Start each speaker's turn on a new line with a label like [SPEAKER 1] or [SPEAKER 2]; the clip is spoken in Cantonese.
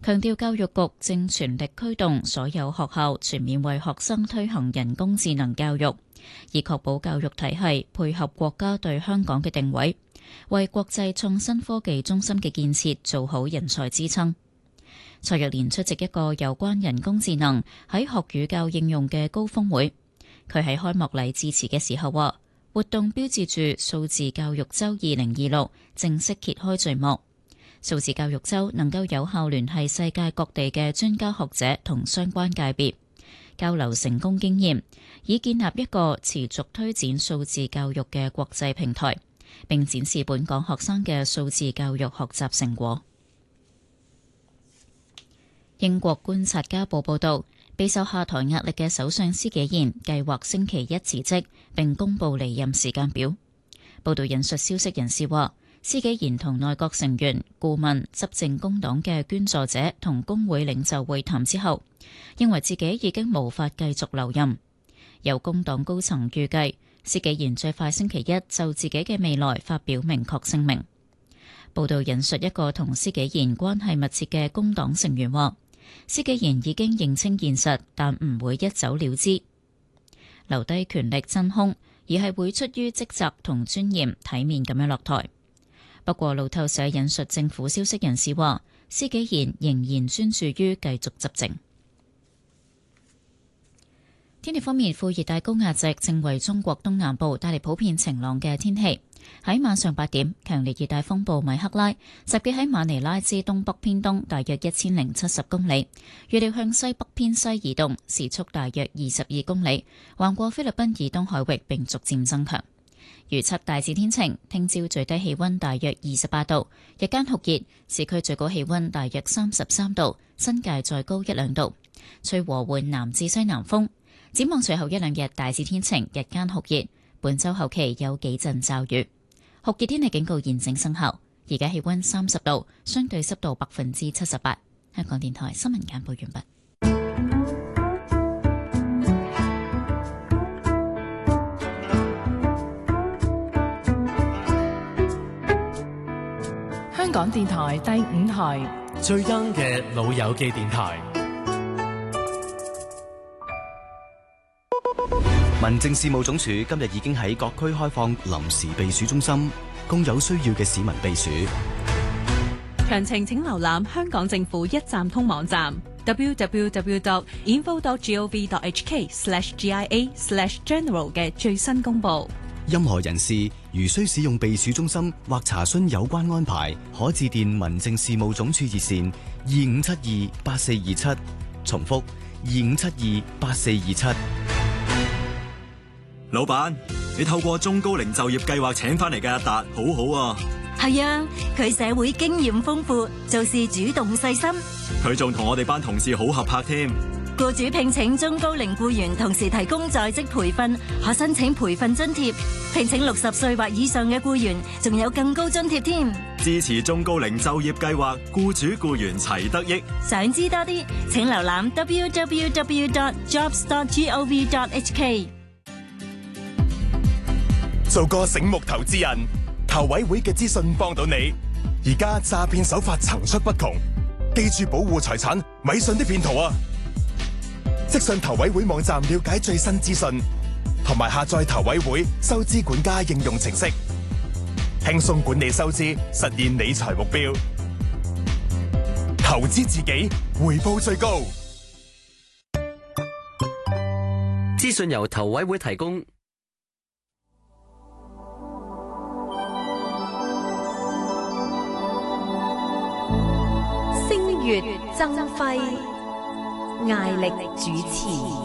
[SPEAKER 1] 強調教育局正全力驅動所有學校全面為學生推行人工智能教育，以確保教育體系配合國家對香港嘅定位，為國際創新科技中心嘅建設做好人才支撐。蔡若蓮出席一個有關人工智能喺學與教應用嘅高峰會，佢喺開幕禮致辭嘅時候話，活動標誌住數字教育週2026正式揭開序幕。數字教育週能夠有效聯繫世界各地嘅專家學者同相關界別，交流成功經驗，以建立一個持續推展數字教育嘅國際平台，並展示本港學生嘅數字教育學習成果。英國觀察家報報道，備受下台壓力嘅首相施紀賢計劃星期一辭職，並公布離任時間表。報道引述消息人士話，施紀賢同內閣成員、顧問、執政工黨嘅捐助者同工會領袖會談之後，認為自己已經無法繼續留任。有工黨高層預計，施紀賢最快星期一就自己嘅未來發表明確聲明。報道引述一個同施紀賢關係密切嘅工黨成員話，施紀賢已經認清現實，但唔會一走了之，留低權力真空，而係會出於職責同尊嚴體面咁樣落台。不過路透社引述政府消息人士話，施紀賢仍然專注於繼續執政。天氣方面，副熱帶高壓脊正為中國東南部帶嚟普遍晴朗嘅天氣。喺晚上8點，強烈熱帶風暴米克拉集結喺馬尼拉之東北偏東大約1070公里，預料向西北偏西移動，時速大約22公里，橫過菲律賓以東海域並逐漸增強。預測大致天晴，聽朝最低氣溫大約28度，日間酷熱，市區最高氣溫大約33度，新界再高1-2度，吹和緩南至西南風。展望隨後1-2日大致天晴，日間酷熱，本週後期有幾陣驟雨。酷熱天氣警告現正生效，而家氣溫30度，相對濕度78%。香港電台新聞簡報完畢。
[SPEAKER 2] 香港電台第5台
[SPEAKER 3] 最 young 嘅老友記電台。
[SPEAKER 4] 民政事務總署今日已經喺各區開放臨時避暑中心，供有需要嘅市民避暑。
[SPEAKER 5] 詳情請瀏覽香港政府一站通網站 www.info.gov.hk/GIA/general 嘅最新公佈。
[SPEAKER 4] 任何人士如需使用避暑中心或查詢有關安排，可致電民政事務總署熱線25728427，重複25728427。
[SPEAKER 6] 老闆，你透過中高齡就業計劃請翻嚟嘅阿達，好好啊。
[SPEAKER 7] 係啊，佢社會經驗豐富，做事主動細心。
[SPEAKER 6] 佢仲同我哋班同事好合拍添。
[SPEAKER 7] 僱主聘請中高齡僱員，同時提供在職培訓，可申請培訓津貼。聘請60歲或以上嘅僱員，仲有更高津貼添。
[SPEAKER 6] 支持中高齡就業計劃，僱主僱員齊得益。
[SPEAKER 7] 想知多啲，請瀏覽 www.jobs.gov.hk。
[SPEAKER 8] 做個醒目投資人，投委會嘅資訊幫到你。而家詐騙手法層出不窮，記住保護財產，咪信啲騙徒啊！即上投委會網站了解最新資訊，同埋下載投委會收支管家應用程式，輕鬆管理收支，實現理財目標。投資自己，回報最高。
[SPEAKER 9] 資訊由投委會提供。
[SPEAKER 10] 星月增輝，艾力主持。